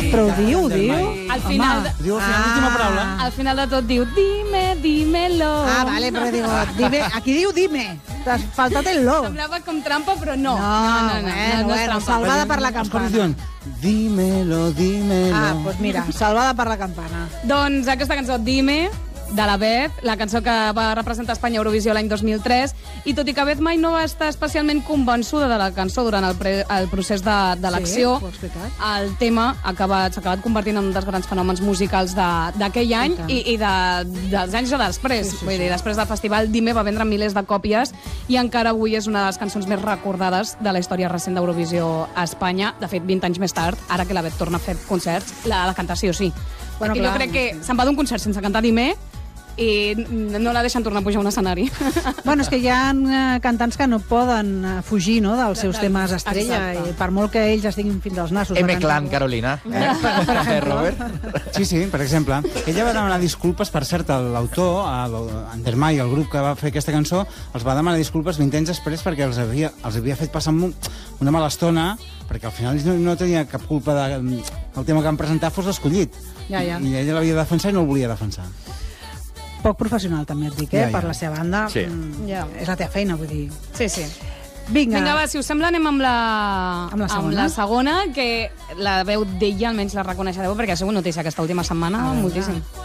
Però ho diu. Al final... Diu l'última paraula. Al final de tot diu, dímelo. Vale, però digo, dime, aquí diu dime. T'has faltat el lo. Semblava com trampa, però no. No, és trampa. salvada per la Els campana. coros diuen, dímelo. Doncs mira, salvada per la campana. Doncs aquesta cançó, Dime, de la Beth, la cançó que va representar Espanya a Eurovisió l'any 2003, i tot i que Beth mai no va estar especialment convençuda de la cançó durant el procés de l'acció, ho has explicat. el tema s'ha acabat convertint en un dels grans fenòmens musicals d'aquell any i dels anys de després. Vull dir, després del festival, Dime va vendre milers de còpies i encara avui és una de les cançons més recordades de la història recent d'Eurovisió a Espanya. De fet, 20 anys més tard, ara que la Beth torna a fer concerts, la canta sí o sí. Bueno, Jo clar, crec que se'n va d'un concert sense cantar Dime i no la deixen tornar a pujar a un escenari. Bueno, és que hi ha cantants que no poden fugir, no?, dels seus temes estrella, Exacte. i per molt que ells estiguin fins als nassos... M-Clan, Carolina. Robert? Sí, per exemple. Ella va demanar disculpes, per cert, l'autor, Andermay, el grup que va fer aquesta cançó, els va demanar disculpes 20 anys després perquè els havia fet passar una mala estona, perquè al final ells no tenia cap culpa del tema que van presentar fos l'escollit. Ja. I ella l'havia de defensar i no el volia defensar. Poc professional, també et dic, Ja. per la seva banda. Sí. És la teva feina, vull dir. Sí, sí. Vinga, Vinga, va, si us sembla, anem amb la segona. la segona, que la veu d'ella almenys la reconeixereu, perquè ha sigut notícia aquesta última setmana, moltíssim.